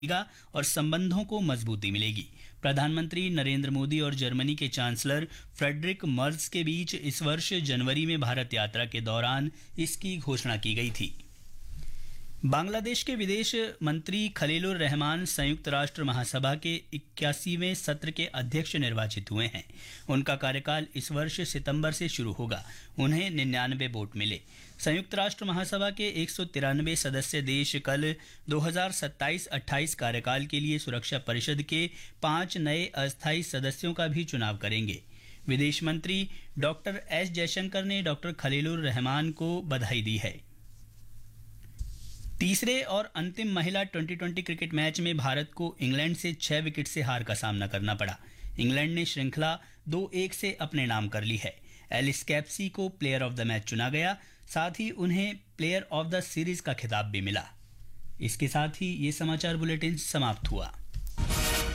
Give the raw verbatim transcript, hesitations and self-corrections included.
और संबंधों को मजबूती मिलेगी। प्रधानमंत्री नरेंद्र मोदी और जर्मनी के चांसलर फ्रेडरिक मर्ज के बीच इस वर्ष जनवरी में भारत यात्रा के दौरान इसकी घोषणा की गई थी। बांग्लादेश के विदेश मंत्री खलीलुर रहमान संयुक्त राष्ट्र महासभा के इक्यासीवें सत्र के अध्यक्ष निर्वाचित हुए हैं। उनका कार्यकाल इस वर्ष सितंबर से शुरू होगा। उन्हें निन्यानवे वोट मिले। संयुक्त राष्ट्र महासभा के एक सौ तिरानवे सदस्य देश कल दो हज़ार सत्ताईस अट्ठाईस कार्यकाल के लिए सुरक्षा परिषद के पांच नए अस्थायी सदस्यों का भी चुनाव करेंगे। विदेश मंत्री डॉक्टर एस जयशंकर ने डॉक्टर खलीलुर रहमान को बधाई दी है। तीसरे और अंतिम महिला ट्वेंटी ट्वेंटी क्रिकेट मैच में भारत को इंग्लैंड से छह विकेट से हार का सामना करना पड़ा। इंग्लैंड ने श्रृंखला दो एक से अपने नाम कर ली है। एलिस कैप्सी को प्लेयर ऑफ द मैच चुना गया। साथ ही उन्हें प्लेयर ऑफ द सीरीज का खिताब भी मिला। इसके साथ ही ये समाचार बुलेटिन समाप्त हुआ।